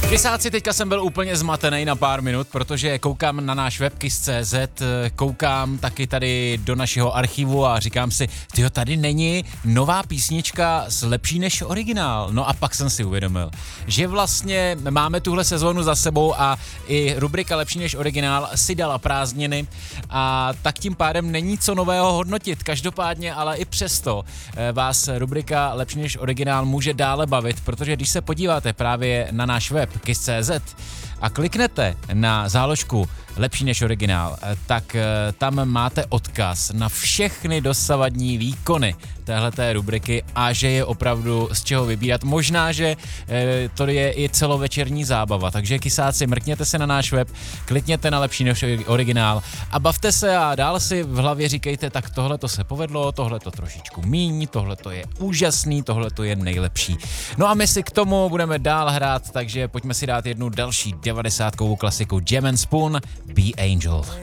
Kysáci, teďka jsem byl úplně zmatený na pár minut, protože koukám na náš web Kiss.cz, koukám taky tady do našeho archivu a říkám si, tyjo, tady není nová písnička lepší než originál. No a pak jsem si uvědomil, že vlastně máme tuhle sezónu za sebou a i rubrika Lepší než originál si dala prázdniny a tak tím pádem není co nového hodnotit. Každopádně ale i přesto vás rubrika Lepší než originál může dále bavit, protože když se podíváte právě na náš web Kiss.cz a kliknete na záložku Lepší než originál, tak tam máte odkaz na všechny dosavadní výkony téhleté rubriky a že je opravdu z čeho vybírat. Možná, že to je i celovečerní zábava, takže kysáci, mrkněte se na náš web, klikněte na Lepší než originál a bavte se a dál si v hlavě říkejte, tak tohle to se povedlo, tohle to trošičku míň, tohle to je úžasný, tohle to je nejlepší. No a my si k tomu budeme dál hrát, takže pojďme si dát jednu další 90kovou klasiku Jam and Spoon, Be Angel.